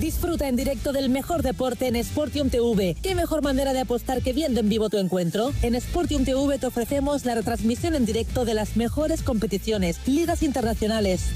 Disfruta en directo del mejor deporte en Sportium TV. ¿Qué mejor manera de apostar que viendo en vivo tu encuentro? En Sportium TV te ofrecemos la retransmisión en directo de las mejores competiciones, ligas internacionales,